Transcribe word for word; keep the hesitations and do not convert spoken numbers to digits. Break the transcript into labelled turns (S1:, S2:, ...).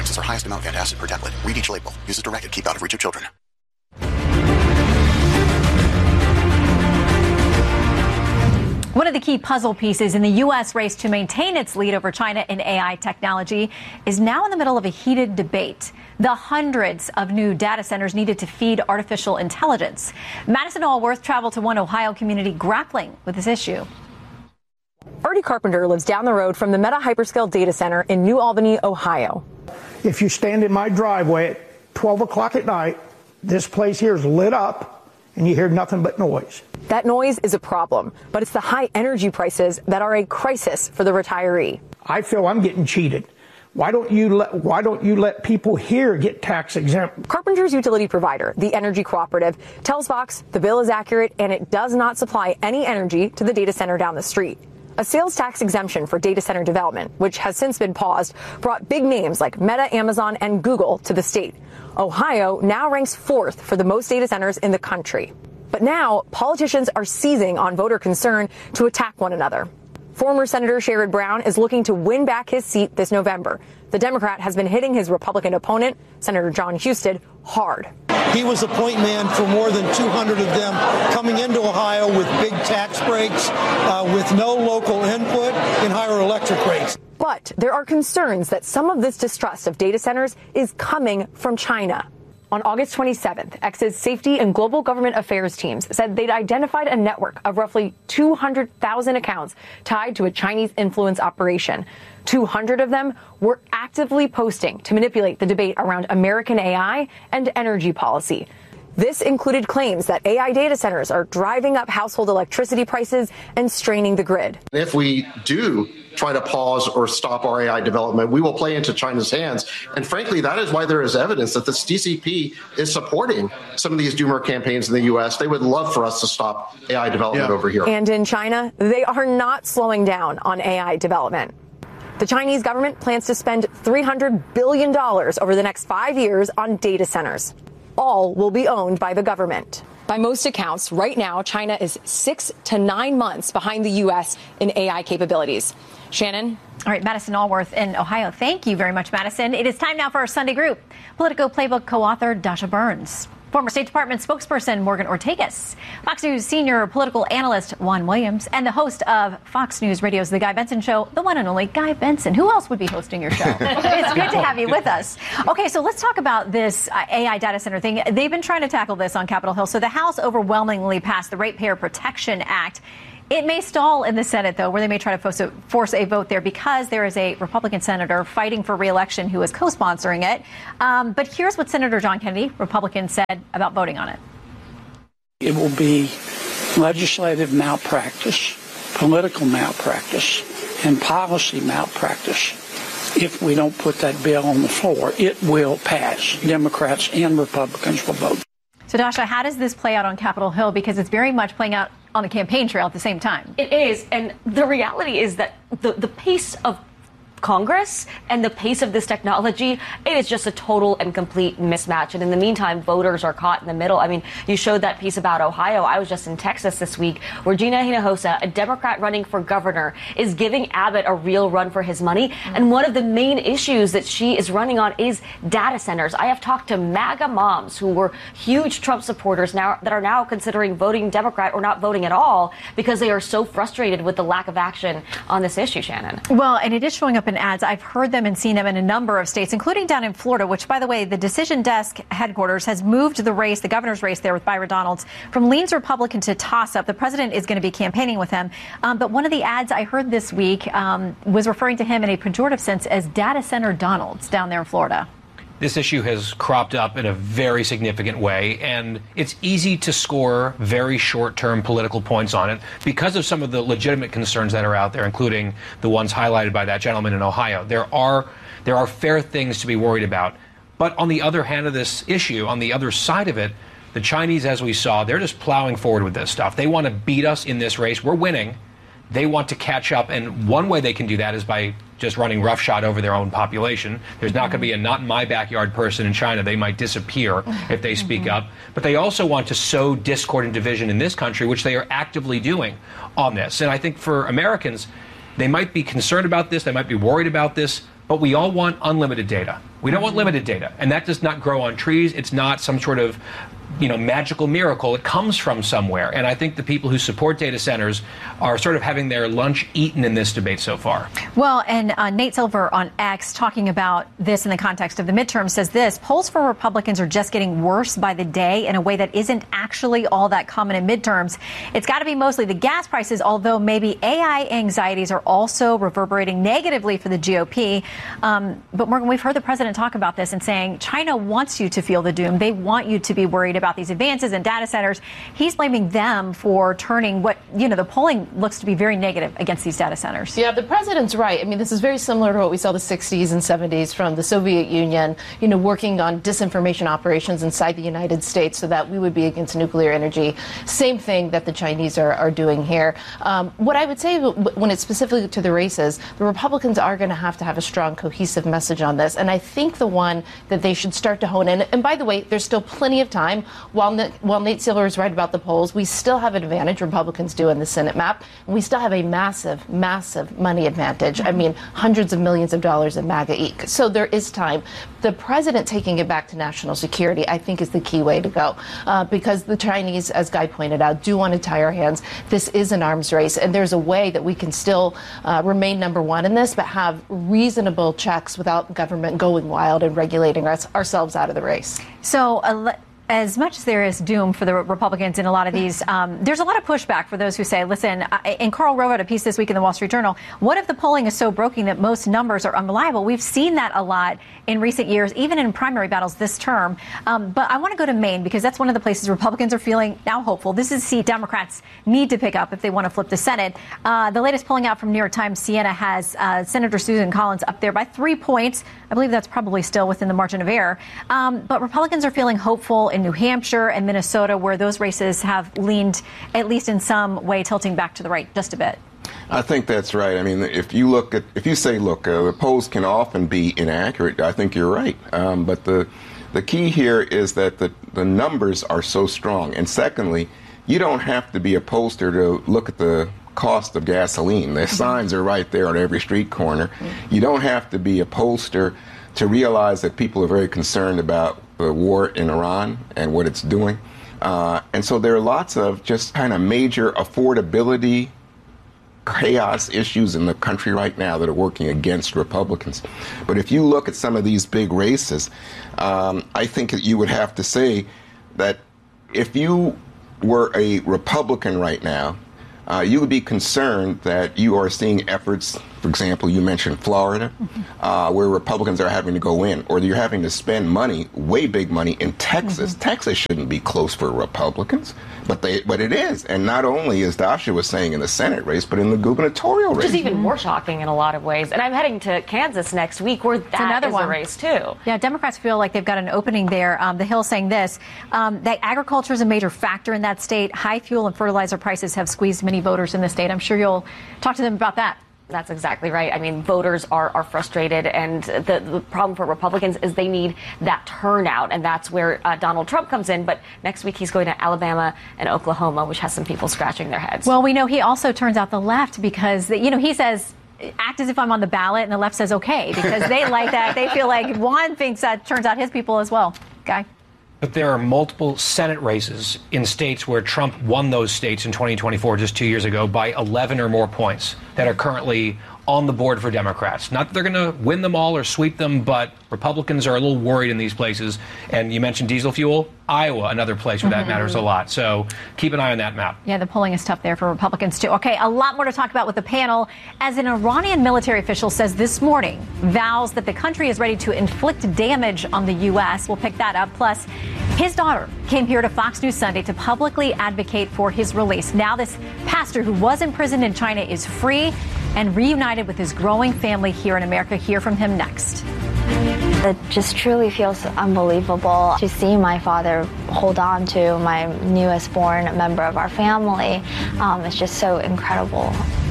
S1: springs is our highest amount of antacid per deciliter. Read each label. Use as directed. Keep out of reach of children.
S2: One of the key puzzle pieces in the U S race to maintain its lead over China in A I technology is now in the middle of a heated debate. The hundreds of new data centers needed to feed artificial intelligence. Madison Allworth traveled to one Ohio community grappling with this issue.
S3: Artie Carpenter lives down the road from the Meta Hyperscale Data Center in New Albany, Ohio.
S4: If you stand in my driveway at twelve o'clock at night, this place here is lit up and you hear nothing but noise.
S3: That noise is a problem, but it's the high energy prices that are a crisis for the retiree.
S4: I feel I'm getting cheated. Why don't you let why don't you let people here get tax exempt?
S3: Carpenter's utility provider, the Energy Cooperative, tells Fox the bill is accurate and it does not supply any energy to the data center down the street. A sales tax exemption for data center development, which has since been paused, brought big names like Meta, Amazon, and Google to the state. Ohio now ranks fourth for the most data centers in the country. But now, politicians are seizing on voter concern to attack one another. Former Senator Sherrod Brown is looking to win back his seat this November. The Democrat has been hitting his Republican opponent, Senator Jon Husted, hard.
S5: He was a point man for more than two hundred of them coming into Ohio with big tax breaks, uh, with no local input and higher electric rates.
S3: But there are concerns that some of this distrust of data centers is coming from China. On August twenty-seventh, X's Safety and Global Government Affairs teams said they'd identified a network of roughly two hundred thousand accounts tied to a Chinese influence operation. two hundred of them were actively posting to manipulate the debate around American A I and energy policy. This included claims that A I data centers are driving up household electricity prices and straining the grid.
S6: If we do try to pause or stop our A I development, we will play into China's hands. And frankly, that is why there is evidence that the C C P is supporting some of these doomer campaigns in the U S. They would love for us to stop A I development yeah. over here.
S3: And in China, they are not slowing down on A I development. The Chinese government plans to spend three hundred billion dollars over the next five years on data centers. All will be owned by the government. By most accounts, right now, China is six to nine months behind the U S in A I capabilities. Shannon?
S2: All right, Madison Allworth in Ohio. Thank you very much, Madison. It is time now for our Sunday Group. Politico Playbook co-author Dasha Burns. Former State Department spokesperson Morgan Ortagus, Fox News senior political analyst Juan Williams, and the host of Fox News Radio's The Guy Benson Show, the one and only Guy Benson. Who else would be hosting your show? It's good to have you with us. Okay, so let's talk about this uh, A I data center thing. They've been trying to tackle this on Capitol Hill. So the House overwhelmingly passed the Ratepayer Protection Act. It may stall in the Senate, though, where they may try to force a, force a vote there because there is a Republican senator fighting for re-election who is co-sponsoring it. Um, but here's what Senator John Kennedy, Republican, said about voting on it.
S7: It will be legislative malpractice, political malpractice, and policy malpractice if we don't put that bill on the floor. It will pass. Democrats and Republicans will vote.
S2: So, Dasha, how does this play out on Capitol Hill? Because it's very much playing out on the campaign trail at the same time.
S8: It is. And the reality is that the, the pace of Congress and the pace of this technology, it is just a total and complete mismatch. And in the meantime, voters are caught in the middle. I mean, you showed that piece about Ohio. I was just in Texas this week where Gina Hinojosa, a Democrat running for governor, is giving Abbott a real run for his money. Mm-hmm. And one of the main issues that she is running on is data centers. I have talked to MAGA moms who were huge Trump supporters now that are now considering voting Democrat or not voting at all because they are so frustrated with the lack of action on this issue, Shannon.
S2: Well, and it is showing up in ads. I've heard them and seen them in a number of states, including down in Florida, which, by the way, the Decision Desk headquarters has moved the race, the governor's race there with Byron Donalds, from leans Republican to toss-up. The president is going to be campaigning with him. Um, but one of the ads I heard this week um, was referring to him in a pejorative sense as Data Center Donalds down there in Florida.
S9: This issue has cropped up in a very significant way, and it's easy to score very short-term political points on it because of some of the legitimate concerns that are out there, including the ones highlighted by that gentleman in Ohio. There are there are fair things to be worried about. But on the other hand of this issue, on the other side of it, the Chinese, as we saw, they're just plowing forward with this stuff. They want to beat us in this race. We're winning. They want to catch up, and one way they can do that is by just running roughshod over their own population. There's not going to be a not in my backyard person in China. They might disappear if they speak up. But they also want to sow discord and division in this country, which they are actively doing on this. And I think for Americans, they might be concerned about this. They might be worried about this. But we all want unlimited data. We don't want limited data. And that does not grow on trees. It's not some sort of you know, magical miracle. It comes from somewhere. And I think the people who support data centers are sort of having their lunch eaten in this debate so far.
S2: Well, and uh, Nate Silver on X, talking about this in the context of the midterm, says this: polls for Republicans are just getting worse by the day in a way that isn't actually all that common in midterms. It's got to be mostly the gas prices, although maybe A I anxieties are also reverberating negatively for the G O P. Um, but Morgan, we've heard the president talk about this and saying China wants you to feel the doom. They want you to be worried about these advances in data centers. He's blaming them for turning what, you know, the polling looks to be very negative against these data centers.
S10: Yeah, the president's right. I mean, this is very similar to what we saw the sixties and seventies from the Soviet Union, you know, working on disinformation operations inside the United States so that we would be against nuclear energy. Same thing that the Chinese are, are doing here. Um, what I would say when it's specifically to the races, the Republicans are going to have to have a strong, cohesive message on this. And I think the one that they should start to hone in, and by the way, there's still plenty of time. While, while Nate Silver is right about the polls, we still have an advantage, Republicans do, in the Senate map. And we still have a massive, massive money advantage. I mean, hundreds of millions of dollars in MAGA eke. So there is time. The president taking it back to national security, I think, is the key way to go. Uh, because the Chinese, as Guy pointed out, do want to tie our hands. This is an arms race. And there's a way that we can still uh, remain number one in this, but have reasonable checks without government going wild and regulating us, ourselves out of the race.
S2: So, uh, as much as there is doom for the Republicans in a lot of these, um, there's a lot of pushback for those who say, listen, I, and Karl Rove had a piece this week in the Wall Street Journal, what if the polling is so broken that most numbers are unreliable? We've seen that a lot in recent years, even in primary battles this term. Um, but I want to go to Maine because that's one of the places Republicans are feeling now hopeful. This is a seat Democrats need to pick up if they want to flip the Senate. Uh, the latest polling out from New York Times, Siena has uh, Senator Susan Collins up there by three points. I believe that's probably still within the margin of error. Um, but Republicans are feeling hopeful in New Hampshire and Minnesota, where those races have leaned, at least in some way, tilting back to the right just a bit.
S11: I think that's right. I mean, if you look at, if you say, look, uh, the polls can often be inaccurate, I think you're right. Um, but the the key here is that the, the numbers are so strong. And secondly, you don't have to be a pollster to look at the cost of gasoline. The signs are right there on every street corner. You don't have to be a pollster to realize that people are very concerned about the war in Iran and what it's doing. Uh, and so there are lots of just kind of major affordability chaos issues in the country right now that are working against Republicans. But if you look at some of these big races, um, I think that you would have to say that if you were a Republican right now, uh, you would be concerned that you are seeing efforts, for example, you mentioned Florida, uh, where Republicans are having to go in, or you're having to spend money, way big money, in Texas. Mm-hmm. Texas shouldn't be close for Republicans, but they, but it is. And not only, as Dasha was saying, in the Senate race, but in the gubernatorial race.
S8: Which is even more shocking in a lot of ways. And I'm heading to Kansas next week, where that
S2: another
S8: is
S2: one.
S8: a race, too.
S2: Yeah, Democrats feel like they've got an opening there. Um, the Hill saying this, um, that agriculture is a major factor in that state. High fuel and fertilizer prices have squeezed many voters in the state. I'm sure you'll talk to them about that.
S8: That's exactly right. I mean, voters are, are frustrated, and the, the problem for Republicans is they need that turnout, and that's where uh, Donald Trump comes in. But next week he's going to Alabama and Oklahoma, which has some people scratching their heads.
S2: Well, we know he also turns out the left because, you know, he says, act as if I'm on the ballot, and the left says okay, because they like that. They feel like Juan thinks that turns out his people as well. Guy?
S9: But there are multiple Senate races in states where Trump won those states in twenty twenty-four, just two years ago, by eleven or more points that are currently on the board for Democrats. Not that they're going to win them all or sweep them, but Republicans are a little worried in these places. And you mentioned diesel fuel. Iowa, another place where that mm-hmm. matters a lot. So keep an eye on that map.
S2: Yeah, the polling is tough there for Republicans, too. Okay, a lot more to talk about with the panel. As an Iranian military official says this morning, vows that the country is ready to inflict damage on the U S. We'll pick that up. Plus, his daughter came here to Fox News Sunday to publicly advocate for his release. Now this pastor who was imprisoned in China is free and reunited with his growing family here in America. Hear from him next.
S12: It just truly feels unbelievable to see my father hold on to my newest born member of our family. Um, it's just so incredible.